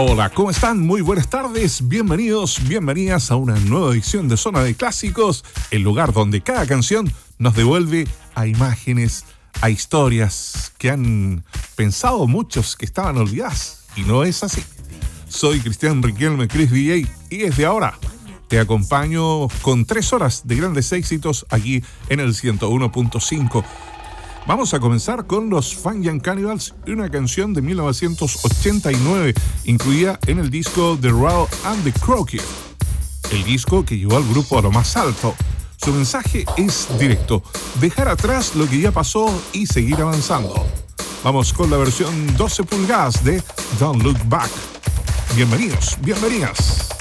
Hola, ¿cómo están? Muy buenas tardes, bienvenidos, bienvenidas a una nueva edición de Zona de Clásicos, el lugar donde cada canción nos devuelve a imágenes, a historias que han pensado muchos que estaban olvidadas, y no es así. Soy Cristian Riquelme, Chris DJ, y desde ahora te acompaño con 3 horas de grandes éxitos aquí en el 101.5. Vamos a comenzar con los Fun Young Cannibals y una canción de 1989 incluida en el disco The Raw and the Crooked, el disco que llevó al grupo a lo más alto. Su mensaje es directo: dejar atrás lo que ya pasó y seguir avanzando. Vamos con la versión 12 pulgadas de Don't Look Back. Bienvenidos, bienvenidas.